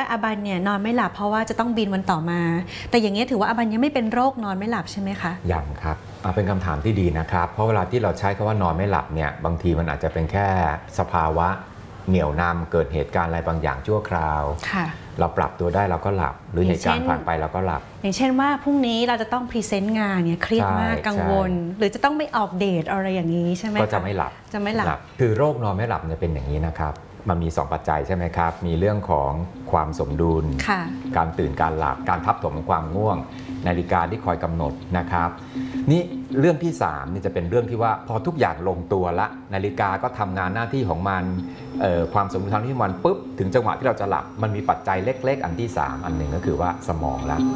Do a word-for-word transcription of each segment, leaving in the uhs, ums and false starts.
อาบันเนี่ยนอนไม่หลับเพราะว่าจะต้องบินวันต่อมาแต่อย่างนี้ถือว่าอาบันยังไม่เป็นโรคนอนไม่หลับใช่ไหมคะยังครับเป็นคำถามที่ดีนะครับเพราะเวลาที่เราใช้คำว่านอนไม่หลับเนี่ยบางทีมันอาจจะเป็นแค่สภาวะเหนี่ยวนำเกิดเหตุการณ์อะไรบางอย่างชั่วคราวเราปรับตัวได้เราก็หลับหรือเหตุการณ์ผ่านไปเราก็หลับอย่างเช่นว่าพรุ่งนี้เราจะต้องพรีเซนต์งานเนี่ยเครียดมากกังวลหรือจะต้องไปออกเดทอะไรอย่างนี้ใช่ไหมก็จะไม่หลับจะไม่หลับคือโรคนอนไม่หลับเนี่ยเป็นอย่างนี้นะครับมันมีสองปัจจัยใช่ไหมครับมีเรื่องของความสมดุลการตื่นการหลับการทับถมของความง่วงนาฬิกาที่คอยกำหนดนะครับนี่เรื่องที่สามนี่จะเป็นเรื่องที่ว่าพอทุกอย่างลงตัวละนาฬิกาก็ทำงานหน้าที่ของมันความสมดุลทางที่มันปุ๊บถึงจังหวะที่เราจะหลับมันมีปัจจัยเล็กๆอันที่สามอันหนึ่งก็คือว่าสมองละ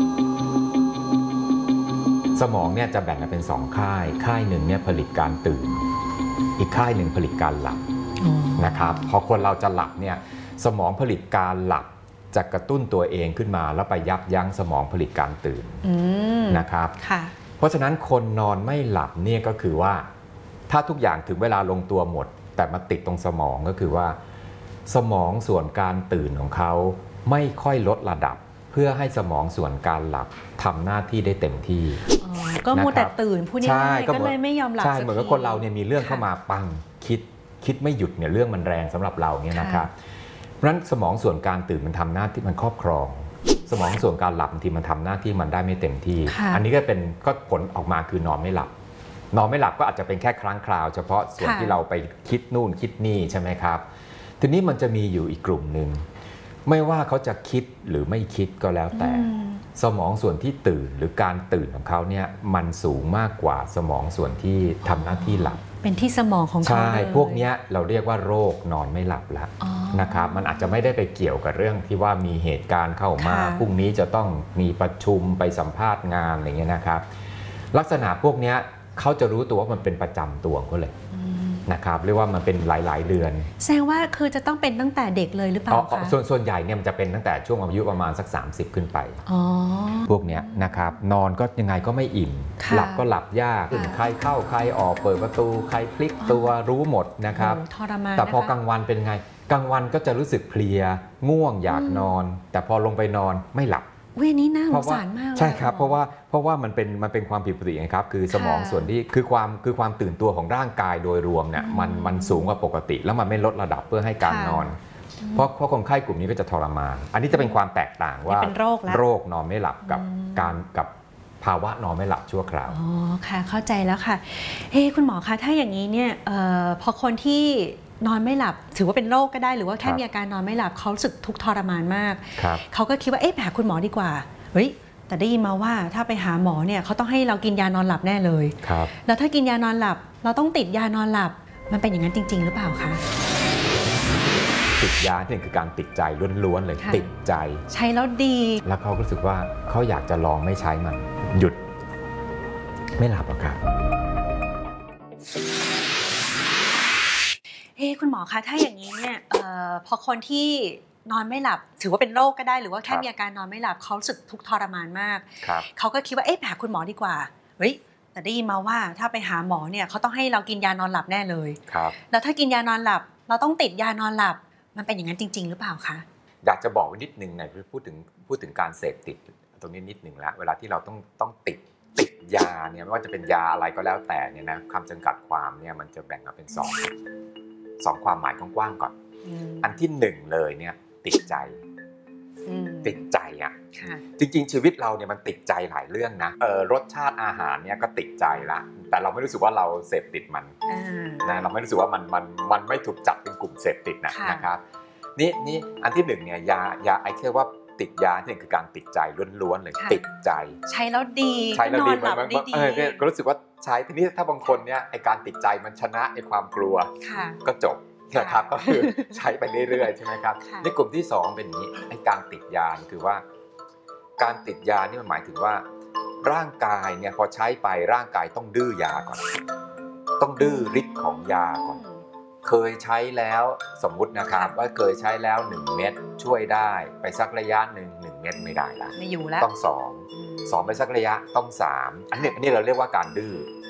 สมองเนี่ยจะแบ่งกันเป็นสองค่ายค่ายหนึ่งเนี่ยผลิตการตื่นอีกค่ายหนึ่งผลิตการหลับนะครับพอคนเราจะหลับเนี่ยสมองผลิตการหลับจะกระตุ้นตัวเองขึ้นมาแล้วไปยับยั้งสมองผลิตการตื่นนะครับเพราะฉะนั้นคนนอนไม่หลับเนี่ยก็คือว่าถ้าทุกอย่างถึงเวลาลงตัวหมดแต่มาติดตรงสมองก็คือว่าสมองส่วนการตื่นของเขาไม่ค่อยลดระดับเพื่อให้สมองส่วนการหลับทำหน้าที่ได้เต็มที่ก็มัวแต่ตื่นพูดง่ายๆก็เลยไม่ยอมหลับใช่เหมือนกับคนเราเนี่ยมีเรื่องเข้ามาปังคิดคิดไม่หยุดเนี่ยเรื่องมันแรงสำหรับเราเนี่ยนะครับเพราะฉะนั้นสมองส่วนการตื่นมันทำหน้าที่มันครอบครองสมองส่วนการหลับบางทีมันทำหน้าที่มันได้ไม่เต็มที่อันนี้ก็เป็นก็ผลออกมาคือนอนไม่หลับนอนไม่หลับก็อาจจะเป็นแค่ครั้งคราวเฉพาะส่วนที่เราไปคิดนู่นคิดนี่ใช่ไหมครับทีนี้มันจะมีอยู่อีกกลุ่มหนึ่งไม่ว่าเขาจะคิดหรือไม่คิดก็แล้วแต่สมองส่วนที่ตื่นหรือการตื่นของเขาเนี่ยมันสูงมากกว่าสมองส่วนที่ทำหน้าที่หลับเป็นที่สมองของเขาใช่พวกนี้เราเรียกว่าโรคนอนไม่หลับแล้วนะครับมันอาจจะไม่ได้ไปเกี่ยวกับเรื่องที่ว่ามีเหตุการณ์เข้ามาพรุ่งนี้จะต้องมีประชุมไปสัมภาษณ์งานอะไรเงี้ยนะครับลักษณะพวกนี้เขาจะรู้ตัวว่ามันเป็นประจำตัวเขาเลยนะครับเรียกว่ามันเป็นหลายๆเดือนแสดงว่าคือจะต้องเป็นตั้งแต่เด็กเลยหรือเปล่าคะส่วนส่วนใหญ่เนี่ยมันจะเป็นตั้งแต่ช่วงอายุประมาณสักสามสิบขึ้นไปพวกเนี้ยนะครับนอนก็ยังไงก็ไม่อิ่มหลับก็หลับยากใครเข้าใครออกเปิดประตูใครพลิกตัวรู้หมดนะครับแต่พอกลางวันเป็นไงกลางวันก็จะรู้สึกเพลียง่วงอยากนอนแต่พอลงไปนอนไม่หลับเว้ยนี้น่าสงสารมากใช่ครับเพราะว่าเพราะว่ามันเป็นมันเป็นความผิดปกตินะครับคือสมองส่วนที่คือความคือความตื่นตัวของร่างกายโดยรวมเนี่ยมันมันสูงกว่าปกติแล้วมันไม่ลดระดับเพื่อให้การนอนเพราะเพราะคนไข้กลุ่มนี้ก็จะทรมานอันนี้จะเป็นความแตกต่างว่าโรคนอนไม่หลับกับการกับภาวะนอนไม่หลับชั่วคราวอ๋อค่ะเข้าใจแล้วค่ะเฮ้คุณหมอคะถ้าอย่างนี้เนี่ยพอคนที่นอนไม่หลับถือว่าเป็นโรคก็ได้หรือว่าแค่มีอาการนอนไม่หลับเขาสึกทุกข์ทรมานมากเขาก็คิดว่าเอ๊ะไปหาคุณหมอดีกว่าเฮ้ยแต่ได้ยินมาว่าถ้าไปหาหมอเนี่ยเขาต้องให้เรากินยานอนหลับแน่เลยแล้วถ้ากินยานอนหลับเราต้องติดยานอนหลับมันเป็นอย่างนั้นจริงๆหรือเปล่าคะติดยาเนี่ยคือการติดใจล้วนๆเลยติดใจใช้แล้วดีแล้วเขารู้สึกว่าเขาอยากจะลองไม่ใช้มันหยุดไม่หลับหรอกครับเฮ้คุณหมอคะถ้าอย่างนี้เนี่ยออพอคนที่นอนไม่หลับถือว่าเป็นโรคก็ได้หรือว่าแค่มีอาการนอนไม่หลับเขาสึกทุกข์ทรมานมากเขาก็คิดว่าเอ๊ะไปหาคุณหมอดีกว่าเฮ้ยแต่ได้ยินมาว่าถ้าไปหาหมอเนี่ยเขาต้องให้เรากินยานอนหลับแน่เลยแล้วถ้ากินยานอนหลับเราต้องติดยานอนหลับมันเป็นอย่างนั้นจริงๆหรือเปล่าคะอยากจะบอกนิดนึงในพูดถึงพูดถึงการเสพติดตรงนี้นิดนึงแล้วเวลาที่เราต้องต้องติดติดยาเนี่ยไม่ว่าจะเป็นยาอะไรก็แล้วแต่เนี่ยนะคำจำกัดความเนี่ยมันจะแบ่งออกเป็นสองสองความหมายกว้างๆก่อนอันที่หนึ่งเลยเนี่ยติดใจติดใจอ่ะจริงๆชีวิตเราเนี่ยมันติดใจหลายเรื่องนะเออรสชาติอาหารเนี่ยก็ติดใจละแต่เราไม่รู้สึกว่าเราเสพติดมันนะเราไม่รู้สึกว่ามันมันมันไม่ถูกจัดเป็นกลุ่มเสพติดนะนะครับนี่นี่อันที่หนึ่งเนี่ยยายาไอแค่ว่าติดยาเนี่ยคือการติดใจล้วนๆเลยติดใจใช้แล้วดีใช้แล้วดีมันมันเออก็รู้สึกว่าใช้ทีนี้ถ้าบางคนเนี่ยไอการติดใจมันชนะไอความกลัวก็จบนะครับก็คือใช้ไปเรื่อยๆใช่ไหมครับในกลุ่มที่สองเป็นอย่างนี้ไอ้การติดยาคือว่าการติดยานี่มันหมายถึงว่าร่างกายเนี่ยพอใช้ไปร่างกายต้องดื้อยาก่อนต้องดื้อฤทธิ์ของยาก่อนเคยใช้แล้วสมมุตินะครับว่าเคยใช้แล้วหนึ่งเม็ดช่วยได้ไปสักระยะหนึ่งหนึ่งเม็ดไม่ได้ละไม่อยู่แล้วต้องสองสองไปสักระยะต้องสามอันนี้อันนี้เราเรียกว่าการดื้อ